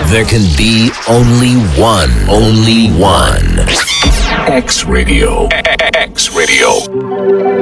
There can be only one. Only one. X Radio. X Radio.